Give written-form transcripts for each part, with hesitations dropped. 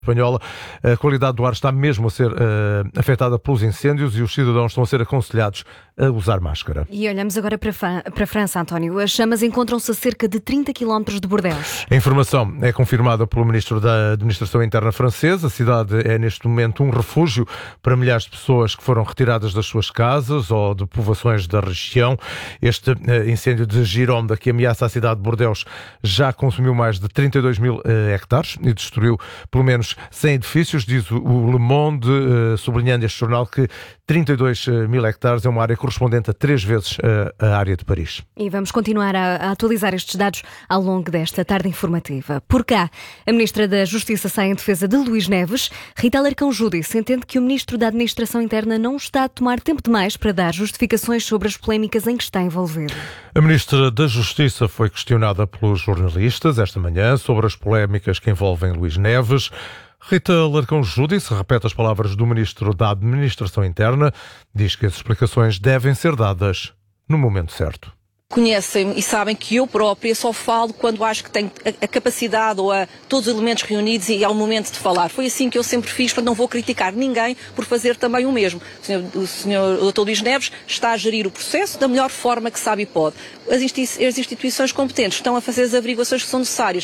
Espanhola, a qualidade do ar está mesmo a ser afetada pelos incêndios e os cidadãos estão a ser aconselhados a usar máscara. E olhamos agora para a França, António. As chamas encontram-se a cerca de 30 km de Bordeaux. A informação é confirmada pelo Ministro da Administração Interna francesa. A cidade é neste momento um refúgio para milhares de pessoas que foram retiradas das suas casas ou de povoações da região. Este incêndio de Gironde, que ameaça a cidade de Bordeaux, já consumiu mais de 32 mil hectares e destruiu pelo menos 100 edifícios, diz o Le Monde, sublinhando este jornal que 32 mil hectares é uma área correspondente a 3 vezes a área de Paris. E vamos continuar a atualizar estes dados ao longo desta tarde informativa. Por cá, a Ministra da Justiça sai em defesa de Luís Neves. Rita Alarcão Júdice entende que o Ministro da Administração Interna não está a tomar tempo demais para dar justificações sobre as polémicas em que está envolvido. A Ministra da Justiça foi questionada pelos jornalistas esta manhã sobre as polémicas que envolvem Luís Neves. Rita Alarcão Júdice repete as palavras do Ministro da Administração Interna, diz que as explicações devem ser dadas no momento certo. Conhecem-me e sabem que eu própria só falo quando acho que tenho a capacidade ou todos os elementos reunidos e é o momento de falar. Foi assim que eu sempre fiz, portanto não vou criticar ninguém por fazer também o mesmo. O Dr. Luís Neves está a gerir o processo da melhor forma que sabe e pode. As instituições competentes estão a fazer as averiguações que são necessárias.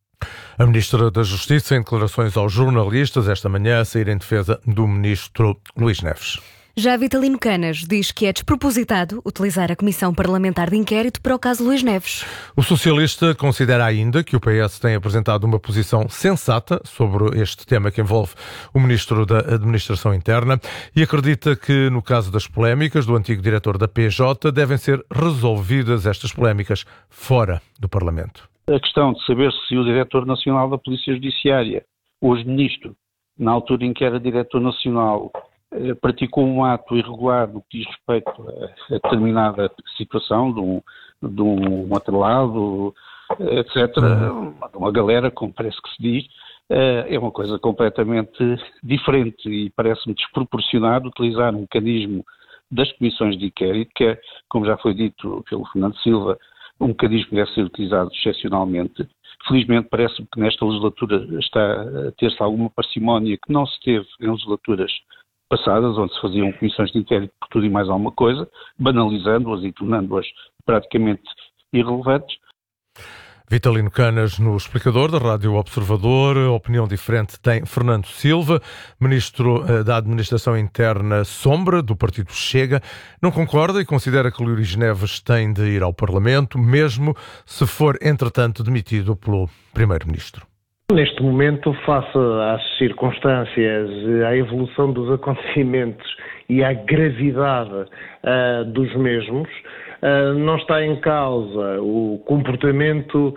A Ministra da Justiça, em declarações aos jornalistas esta manhã, a sair em defesa do Ministro Luís Neves. Já Vitalino Canas diz que é despropositado utilizar a Comissão Parlamentar de Inquérito para o caso Luís Neves. O socialista considera ainda que o PS tem apresentado uma posição sensata sobre este tema que envolve o Ministro da Administração Interna e acredita que, no caso das polémicas do antigo diretor da PJ, devem ser resolvidas estas polémicas fora do Parlamento. A questão de saber se o Diretor Nacional da Polícia Judiciária, hoje Ministro, na altura em que era Diretor Nacional, praticou um ato irregular no que diz respeito a determinada situação, de um atrelado, etc., de uma galera, como parece que se diz, é uma coisa completamente diferente e parece-me desproporcionado utilizar um mecanismo das comissões de inquérito, que é, como já foi dito pelo Fernando Silva, um mecanismo que deve ser utilizado excepcionalmente. Felizmente parece-me que nesta legislatura está a ter-se alguma parcimónia que não se teve em legislaturas passadas, onde se faziam comissões de inquérito por tudo e mais alguma coisa, banalizando-as e tornando-as praticamente irrelevantes. Vitalino Canas no Explicador da Rádio Observador. Opinião diferente tem Fernando Silva, Ministro da Administração Interna sombra do Partido Chega. Não concorda e considera que Luís Neves tem de ir ao Parlamento, mesmo se for, entretanto, demitido pelo Primeiro-Ministro. Neste momento, face às circunstâncias, à evolução dos acontecimentos e à gravidade dos mesmos, não está em causa o comportamento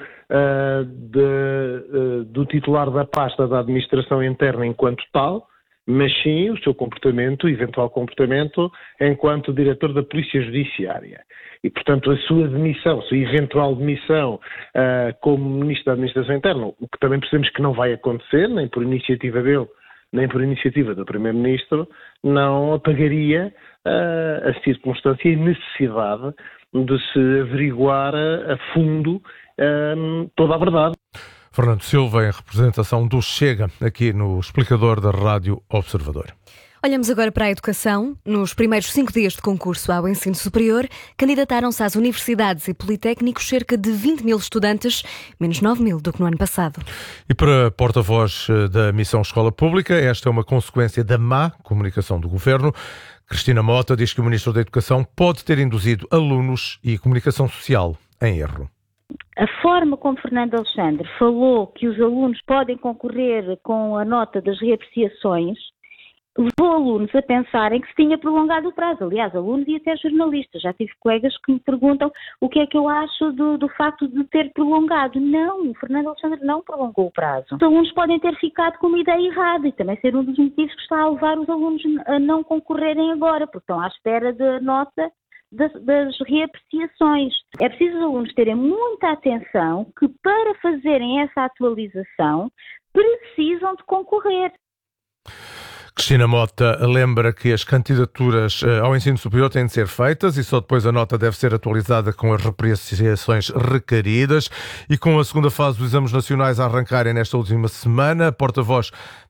do titular da pasta da Administração Interna enquanto tal, mas sim o seu comportamento, eventual comportamento, enquanto diretor da Polícia Judiciária. E, portanto, a sua demissão, a sua eventual demissão como Ministro da Administração Interna, o que também percebemos que não vai acontecer, nem por iniciativa dele, nem por iniciativa do Primeiro-Ministro, não apagaria a circunstância e a necessidade de se averiguar a fundo toda a verdade. Fernando Silva, em representação do Chega, aqui no Explicador da Rádio Observador. Olhamos agora para a educação. Nos primeiros 5 dias de concurso ao ensino superior, candidataram-se às universidades e politécnicos cerca de 20 mil estudantes, menos 9 mil do que no ano passado. E para a porta-voz da Missão Escola Pública, esta é uma consequência da má comunicação do Governo. Cristina Mota diz que o Ministro da Educação pode ter induzido alunos e comunicação social em erro. A forma como Fernando Alexandre falou que os alunos podem concorrer com a nota das reapreciações levou alunos a pensarem que se tinha prolongado o prazo. Aliás, alunos e até jornalistas. Já tive colegas que me perguntam o que é que eu acho do facto de ter prolongado. Não, o Fernando Alexandre não prolongou o prazo. Os alunos podem ter ficado com uma ideia errada e também ser um dos motivos que está a levar os alunos a não concorrerem agora, porque estão à espera da nota das reapreciações. É preciso os alunos terem muita atenção que para fazerem essa atualização precisam de concorrer. Cristina Mota lembra que as candidaturas ao ensino superior têm de ser feitas e só depois a nota deve ser atualizada com as reapreciações requeridas. E com a segunda fase dos exames nacionais a arrancarem nesta última semana, a porta-voz